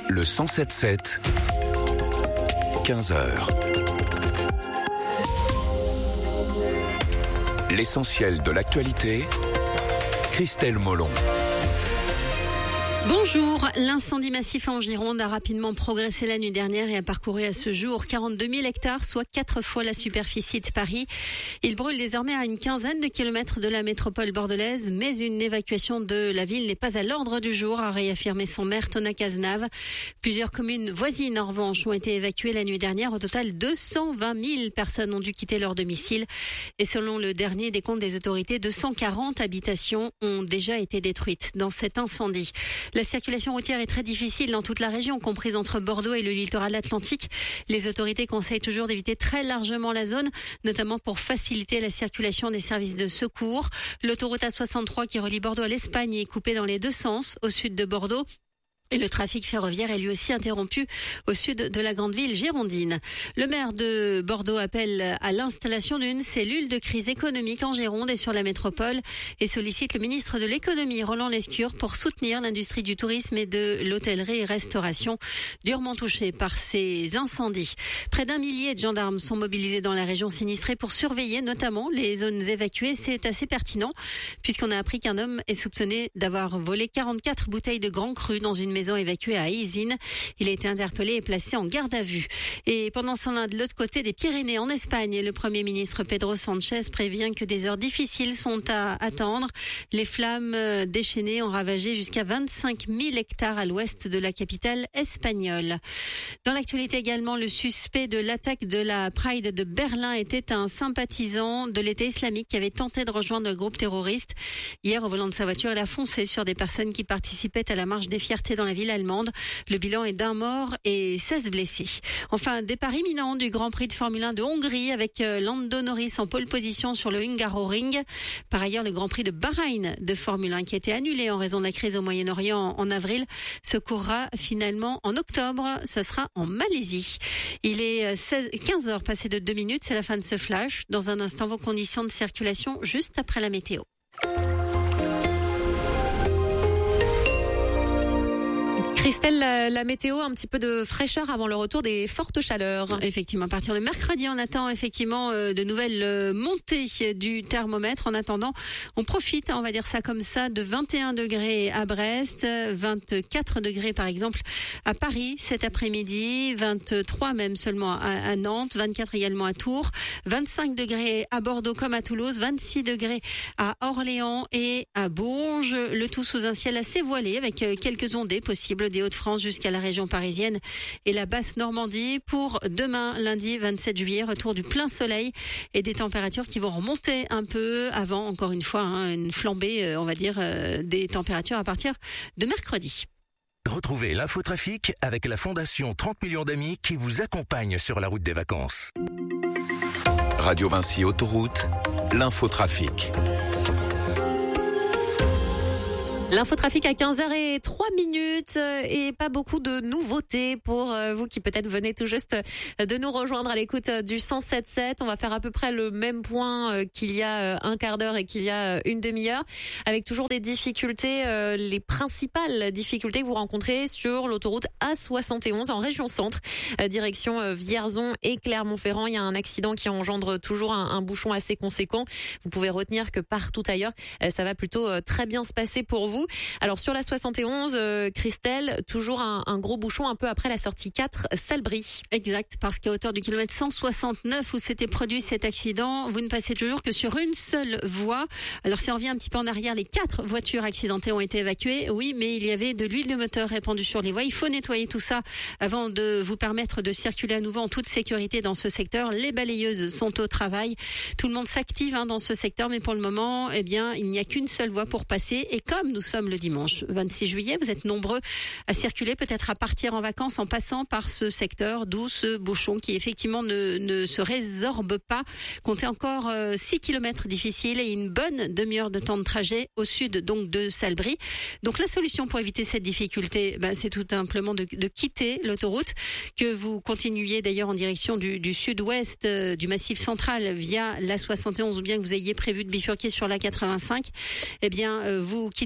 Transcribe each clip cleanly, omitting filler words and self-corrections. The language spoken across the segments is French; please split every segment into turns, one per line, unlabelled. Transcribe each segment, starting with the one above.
Le 107.7, 15h. L'essentiel de l'actualité, Christelle Molon.
Bonjour, l'incendie massif en Gironde a rapidement progressé la nuit dernière et a parcouru à ce jour 42 000 hectares, soit 4 fois la superficie de Paris. Il brûle désormais à une quinzaine de kilomètres de la métropole bordelaise, mais une évacuation de la ville n'est pas à l'ordre du jour, a réaffirmé son maire Thomas Cazenave. Plusieurs communes voisines en revanche ont été évacuées la nuit dernière. Au total, 220 000 personnes ont dû quitter leur domicile. Et selon le dernier décompte des autorités, 240 habitations ont déjà été détruites dans cet incendie. La circulation routière est très difficile dans toute la région, comprise entre Bordeaux et le littoral atlantique. Les autorités conseillent toujours d'éviter très largement la zone, notamment pour faciliter la circulation des services de secours. L'autoroute A63 qui relie Bordeaux à l'Espagne est coupée dans les deux sens, au sud de Bordeaux. Et le trafic ferroviaire est lui aussi interrompu au sud de la grande ville girondine. Le maire de Bordeaux appelle à l'installation d'une cellule de crise économique en Gironde et sur la métropole et sollicite le ministre de l'économie, Roland Lescure, pour soutenir l'industrie du tourisme et de l'hôtellerie et restauration durement touchée par ces incendies. Près d'1 millier de gendarmes sont mobilisés dans la région sinistrée pour surveiller notamment les zones évacuées. C'est assez pertinent puisqu'on a appris qu'un homme est soupçonné d'avoir volé 44 bouteilles de Grand Cru dans une maison évacuée à Aizine. Il a été interpellé et placé en garde à vue. Et pendant ce temps-là, de l'autre côté des Pyrénées, en Espagne, le Premier ministre Pedro Sánchez prévient que des heures difficiles sont à attendre. Les flammes déchaînées ont ravagé jusqu'à 25 000 hectares à l'ouest de la capitale espagnole. Dans l'actualité également, le suspect de l'attaque de la Pride de Berlin était un sympathisant de l'État islamique qui avait tenté de rejoindre le groupe terroriste. Hier, au volant de sa voiture, il a foncé sur des personnes qui participaient à la marche des fiertés dans la ville allemande. Le bilan est d'un mort et 16 blessés. Enfin, départ imminent du Grand Prix de Formule 1 de Hongrie avec Lando Norris en pole position sur le Hungaroring. Par ailleurs, le Grand Prix de Bahreïn de Formule 1 qui a été annulé en raison de la crise au Moyen-Orient en avril se courra finalement en octobre. Ce sera en Malaisie. Il est 15h passé de 2 minutes. C'est la fin de ce flash. Dans un instant, vos conditions de circulation juste après la météo.
Christelle, la météo, un petit peu de fraîcheur avant le retour des fortes chaleurs.
Effectivement, à partir de mercredi, on attend effectivement de nouvelles montées du thermomètre. En attendant, on profite, on va dire ça comme ça, de 21 degrés à Brest, 24 degrés par exemple à Paris cet après-midi, 23 même seulement à Nantes, 24 également à Tours, 25 degrés à Bordeaux comme à Toulouse, 26 degrés à Orléans et à Bourges. Le tout sous un ciel assez voilé avec quelques ondées possibles des Hauts-de-France jusqu'à la région parisienne et la basse Normandie. Pour demain, lundi 27 juillet, retour du plein soleil et des températures qui vont remonter un peu avant, encore une fois, une flambée, on va dire, des températures à partir de mercredi.
Retrouvez l'infotrafic avec la Fondation 30 millions d'amis qui vous accompagne sur la route des vacances. Radio Vinci Autoroute, l'infotrafic.
L'infotrafic à 15h03 et pas beaucoup de nouveautés pour vous qui peut-être venez tout juste de nous rejoindre à l'écoute du 107.7. On va faire à peu près le même point qu'il y a un quart d'heure et qu'il y a une demi-heure, avec toujours des difficultés, les principales difficultés que vous rencontrez sur l'autoroute A71 en région centre, direction Vierzon et Clermont-Ferrand. Il y a un accident qui engendre toujours un bouchon assez conséquent. Vous pouvez retenir que partout ailleurs, ça va plutôt très bien se passer pour vous. Alors sur la 71, Christelle, toujours un gros bouchon un peu après la sortie 4, Salbris.
Exact, parce qu'à hauteur du kilomètre 169 où s'était produit cet accident, vous ne passez toujours que sur une seule voie. Alors si on revient un petit peu en arrière, les 4 voitures accidentées ont été évacuées. Oui, mais il y avait de l'huile de moteur répandue sur les voies. Il faut nettoyer tout ça avant de vous permettre de circuler à nouveau en toute sécurité dans ce secteur. Les balayeuses sont au travail. Tout le monde s'active dans ce secteur, mais pour le moment, il n'y a qu'une seule voie pour passer. Et comme nous sommes le dimanche 26 juillet. Vous êtes nombreux à circuler, peut-être à partir en vacances en passant par ce secteur, d'où ce bouchon qui effectivement ne se résorbe pas. Comptez encore 6 km difficiles et une bonne demi-heure de temps de trajet au sud donc de Salbris. Donc la solution pour éviter cette difficulté, c'est tout simplement de quitter l'autoroute, que vous continuiez d'ailleurs en direction du sud-ouest du Massif central via la 71 ou bien que vous ayez prévu de bifurquer sur la 85. Vous quittez l'autoroute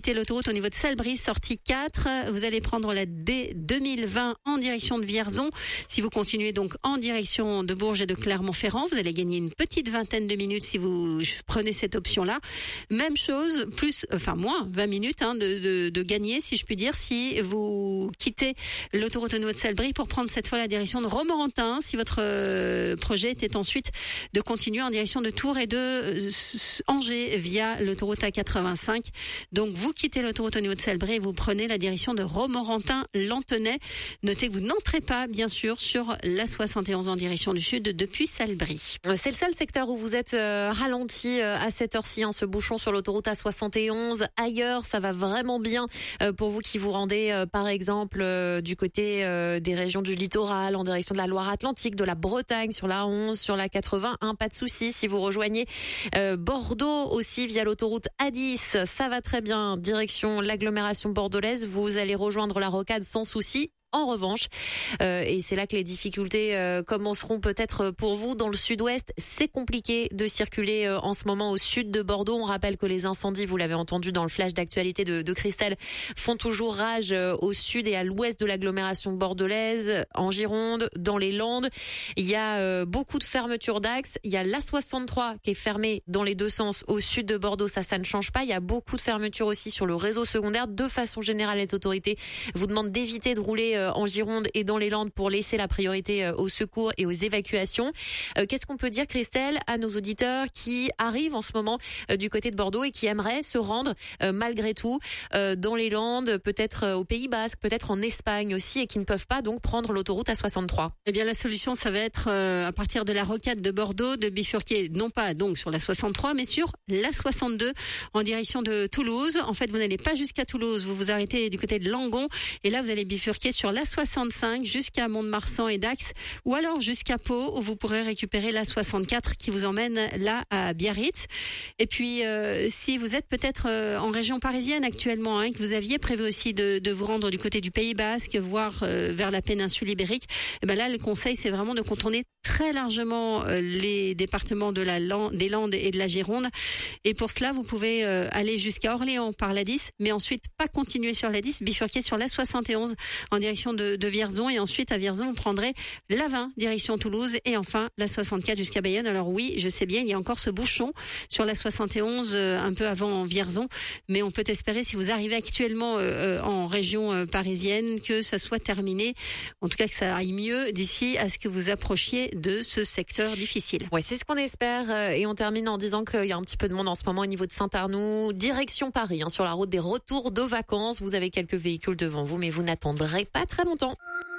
l'autoroute au niveau de Salbris, sortie 4. Vous allez prendre la D2020 en direction de Vierzon. Si vous continuez donc en direction de Bourges et de Clermont-Ferrand, vous allez gagner une petite vingtaine de minutes si vous prenez cette option-là. Même chose, moins 20 minutes de gagner, si je puis dire, si vous quittez l'autoroute au niveau de Salbris pour prendre cette fois la direction de Romorantin, si votre projet était ensuite de continuer en direction de Tours et de Angers via l'autoroute A85. Donc vous quittez l'autoroute au niveau de Salbris et vous prenez la direction de Romorantin-Lanthenay. Notez que vous n'entrez pas, bien sûr, sur la 71 en direction du sud depuis Salbris.
C'est le seul secteur où vous êtes ralenti à cette heure-ci, ce bouchon sur l'autoroute A71. Ailleurs, ça va vraiment bien pour vous qui vous rendez, par exemple, du côté des régions du littoral, en direction de la Loire-Atlantique, de la Bretagne, sur la 11, sur la 81, pas de souci. Si vous rejoignez Bordeaux aussi via l'autoroute A10, ça va très bien. Direction l'agglomération bordelaise, vous allez rejoindre la rocade sans souci. En revanche, et c'est là que les difficultés commenceront peut-être pour vous dans le sud-ouest, c'est compliqué de circuler en ce moment au sud de Bordeaux. On rappelle que les incendies, vous l'avez entendu dans le flash d'actualité de Christelle, font toujours rage au sud et à l'ouest de l'agglomération bordelaise, en Gironde, dans les Landes. Il y a beaucoup de fermetures d'axes. Il y a l'A63 qui est fermée dans les deux sens au sud de Bordeaux, ça ne change pas. Il y a beaucoup de fermetures aussi sur le réseau secondaire. De façon générale, les autorités vous demandent d'éviter de rouler en Gironde et dans les Landes pour laisser la priorité aux secours et aux évacuations. Qu'est-ce qu'on peut dire, Christelle, à nos auditeurs qui arrivent en ce moment du côté de Bordeaux et qui aimeraient se rendre malgré tout dans les Landes, peut-être au Pays Basque, peut-être en Espagne aussi, et qui ne peuvent pas donc prendre l'autoroute A63?
Eh bien, la solution, ça va être à partir de la rocade de Bordeaux, de bifurquer non pas donc sur la 63, mais sur la 62 en direction de Toulouse. En fait, vous n'allez pas jusqu'à Toulouse, vous vous arrêtez du côté de Langon et là, vous allez bifurquer sur la 65 jusqu'à Mont-de-Marsan et Dax, ou alors jusqu'à Pau où vous pourrez récupérer la 64 qui vous emmène là à Biarritz. Et puis si vous êtes peut-être en région parisienne actuellement, que vous aviez prévu aussi de vous rendre du côté du Pays Basque, voire vers la péninsule ibérique, et ben là le conseil c'est vraiment de contourner très largement les départements des Landes et de la Gironde. Et pour cela, vous pouvez aller jusqu'à Orléans par la 10, mais ensuite pas continuer sur la 10, bifurquer sur la 71 en direction de Vierzon, et ensuite à Vierzon vous prendrez la 20 direction Toulouse et enfin la 64 jusqu'à Bayonne. Alors oui, je sais bien, il y a encore ce bouchon sur la 71 un peu avant Vierzon, mais on peut espérer, si vous arrivez actuellement en région parisienne, que ça soit terminé, en tout cas que ça aille mieux d'ici à ce que vous approchiez de ce secteur difficile.
Ouais, c'est ce qu'on espère, et on termine en disant qu'il y a un petit peu de monde en ce moment au niveau de Saint-Arnoux, direction Paris, sur la route des retours de vacances. Vous avez quelques véhicules devant vous, mais vous n'attendrez pas très longtemps.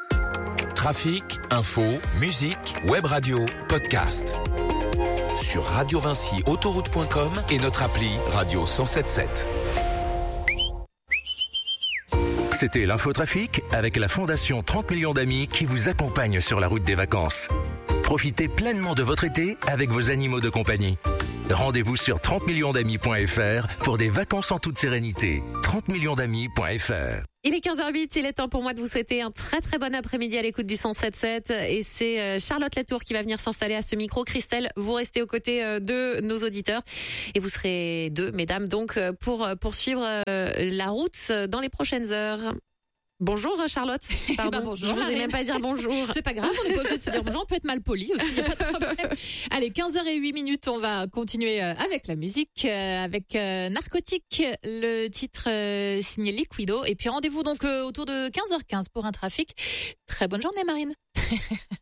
Trafic, info, musique, web radio, podcast. Sur radiovincyautoroute.com et notre appli Radio 107.7. C'était l'infotrafic avec la Fondation 30 millions d'amis qui vous accompagne sur la route des vacances. Profitez pleinement de votre été avec vos animaux de compagnie. Rendez-vous sur 30millionsdamis.fr pour des vacances en toute sérénité. 30millionsdamis.fr.
Il est 15h08, il est temps pour moi de vous souhaiter un très très bon après-midi à l'écoute du 107.7, et c'est Charlotte Latour qui va venir s'installer à ce micro. Christelle, vous restez aux côtés de nos auditeurs et vous serez deux, mesdames, donc pour poursuivre la route dans les prochaines heures. Bonjour Charlotte. Pardon,
bonjour,
je vous ai
Marine.
même pas dire bonjour.
C'est pas grave, on n'est pas obligé de se dire bonjour, on peut être mal poli aussi, y a pas de problème. Allez, 15h08, on va continuer avec la musique, avec Narcotique, le titre signé Liquido, et puis rendez-vous donc autour de 15h15 pour un trafic. Très bonne journée Marine.